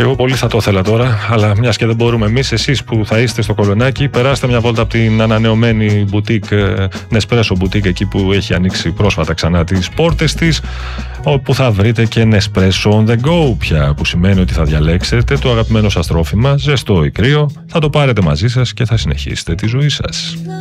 εγώ πολύ θα το ήθελα τώρα, αλλά μιας και δεν μπορούμε εμείς, εσείς που θα είστε στο Κολονάκι, περάστε μια βόλτα από την ανανεωμένη μπουτίκ, Nespresso Boutique, εκεί που έχει ανοίξει πρόσφατα ξανά τις πόρτες της, όπου θα βρείτε και Nespresso on the go πια, που σημαίνει ότι θα διαλέξετε το αγαπημένο σας τρόφιμα, ζεστό ή κρύο, θα το πάρετε μαζί σας και θα συνεχίσετε τη ζωή σας.